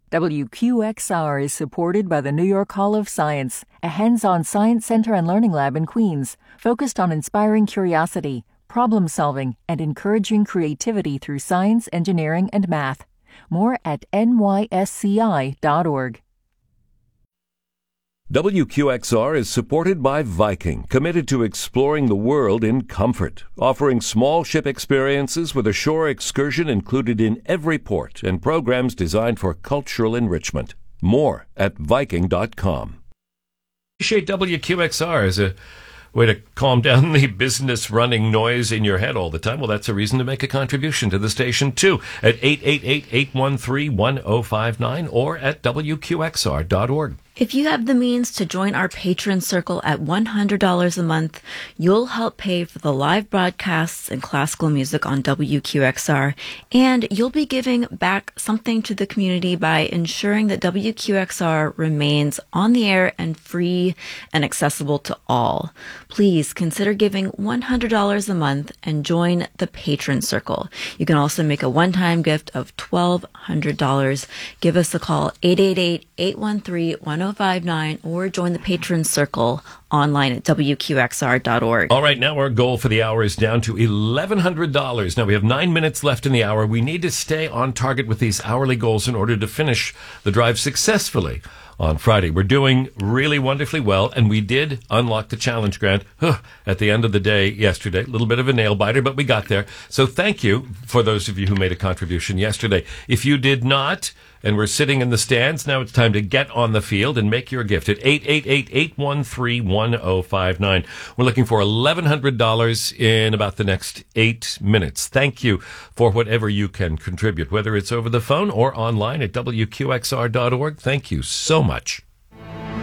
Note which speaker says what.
Speaker 1: WQXR is supported by the New York Hall of Science, a hands-on science center and learning lab in Queens, focused on inspiring curiosity, problem-solving, and encouraging creativity through science, engineering, and math. More at nysci.org.
Speaker 2: WQXR is supported by Viking, committed to exploring the world in comfort, offering small ship experiences with a shore excursion included in every port and programs designed for cultural enrichment. More at Viking.com.
Speaker 3: Appreciate WQXR as a way to calm down the business running noise in your head all the time. Well, that's a reason to make a contribution to the station, too, at 888-813-1059 or at WQXR.org.
Speaker 4: If you have the means to join our patron circle at $100 a month, you'll help pay for the live broadcasts and classical music on WQXR, and you'll be giving back something to the community by ensuring that WQXR remains on the air and free and accessible to all. Please consider giving $100 a month and join the patron circle. You can also make a one-time gift of $1,200. Give us a call, 888-813-1059, or join the patron circle online at WQXR.org.
Speaker 3: All right, now our goal for the hour is down to $1,100. Now we have 9 minutes left in the hour. We need to stay on target with these hourly goals in order to finish the drive successfully on Friday. We're doing really wonderfully well, and we did unlock the challenge grant at the end of the day yesterday. A little bit of a nail biter, but we got there. So thank you for those of you who made a contribution yesterday. If you did not, and we're sitting in the stands, now it's time to get on the field and make your gift at 888-813-1059. We're looking for $1,100 in about the next 8 minutes. Thank you for whatever you can contribute, whether it's over the phone or online at WQXR.org. Thank you so much.